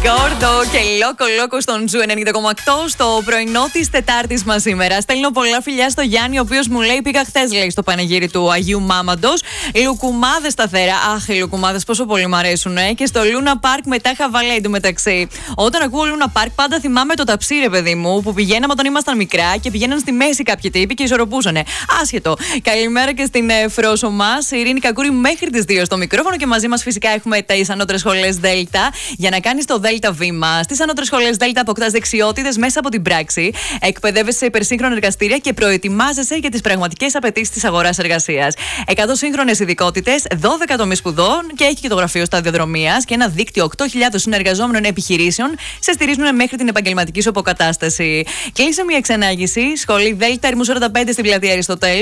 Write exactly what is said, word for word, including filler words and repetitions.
Γκόρντο και Λόκο Λόκο στον Ζου ενενήντα κόμμα οκτώ στο πρωινό τη Τετάρτη μα σήμερα. Στέλνω πολλά φιλιά στο Γιάννη, ο οποίο μου λέει: Πήγα χθε, λέει, στο πανηγύρι του Αγίου Μάμαντο. Λουκουμάδε σταθερά. Αχ, οι λουκουμάδε πόσο πολύ μου αρέσουν, ε. Και στο Λούνα Πάρκ μετά είχα βάλει εντωμεταξύ. Όταν ακούω Λούνα Πάρκ, πάντα θυμάμαι το ταψί, ρε παιδί μου, που πηγαίναμε όταν ήμασταν μικρά και πηγαίναν στη μέση κάποιοι τύποι και ισορροπούσανε. Άσχετο. Καλημέρα και στην ε, Φρόσο μα. Η Ειρήνη Κακούρη μέχρι τι δύο στο μικρόφωνο και μαζί μα φυσικά έχουμε τι ανώτερες σχολές Δέλτα. Για να κάνει το Δέλτα βήμα στις ανώτερες σχολές Δέλτα, αποκτάς δεξιότητες μέσα από την πράξη, εκπαιδεύεσαι σε υπερσύγχρονα εργαστήρια και προετοιμάζεσαι για τις πραγματικές απαιτήσεις της αγοράς εργασίας. εκατό σύγχρονες ειδικότητες, δώδεκα τομείς σπουδών και έχει και το γραφείο σταδιοδρομίας και ένα δίκτυο οκτώ χιλιάδες συνεργαζόμενων επιχειρήσεων σε στηρίζουν μέχρι την επαγγελματική σου αποκατάσταση. Κλείσε μια εξανάγηση. Σχολή Δέλτα Ερμού σαράντα πέντε στην πλατεία Αριστοτέλου.